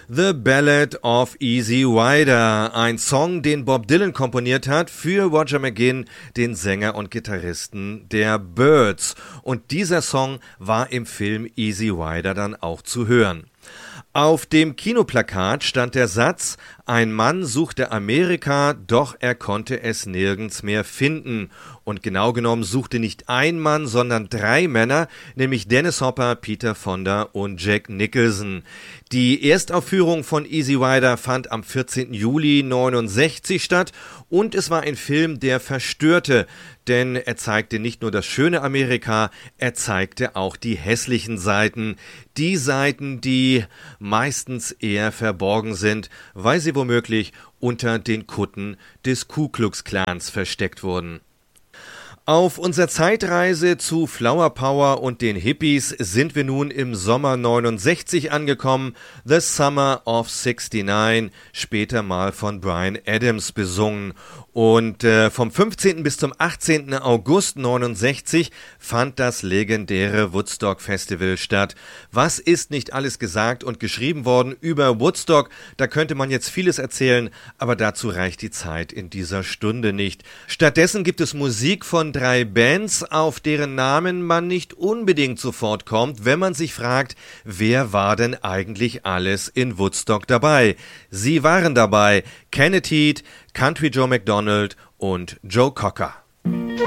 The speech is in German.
The Ballad of Easy Rider, ein Song, den Bob Dylan komponiert hat für Roger McGuinn, den Sänger und Gitarristen der Byrds. Und dieser Song war im Film Easy Rider dann auch zu hören. Auf dem Kinoplakat stand der Satz: Ein Mann suchte Amerika, doch er konnte es nirgends mehr finden. Und genau genommen suchte nicht ein Mann, sondern 3 Männer, nämlich Dennis Hopper, Peter Fonda und Jack Nicholson. Die Erstaufführung von Easy Rider fand am 14. Juli 1969 statt und es war ein Film, der verstörte, denn er zeigte nicht nur das schöne Amerika, er zeigte auch die hässlichen Seiten, die Seiten, die meistens eher verborgen sind, weil sie womöglich unter den Kutten des Ku Klux Klans versteckt wurden. Auf unserer Zeitreise zu Flower Power und den Hippies sind wir nun im Sommer 69 angekommen, The Summer of 69, später mal von Bryan Adams besungen. Und vom 15. bis zum 18. August 69 fand das legendäre Woodstock Festival statt. Was ist nicht alles gesagt und geschrieben worden über Woodstock? Da könnte man jetzt vieles erzählen, aber dazu reicht die Zeit in dieser Stunde nicht. Stattdessen gibt es Musik von 3 Bands, auf deren Namen man nicht unbedingt sofort kommt, wenn man sich fragt, wer war denn eigentlich alles in Woodstock dabei? Sie waren dabei: Kenneth Heat, Country Joe McDonald und Joe Cocker.